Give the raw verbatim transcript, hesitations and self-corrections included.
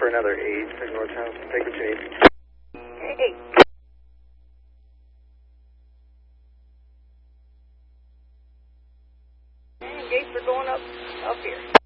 another eight, take northbound, take what you need. Hey. And gates are going up, up here.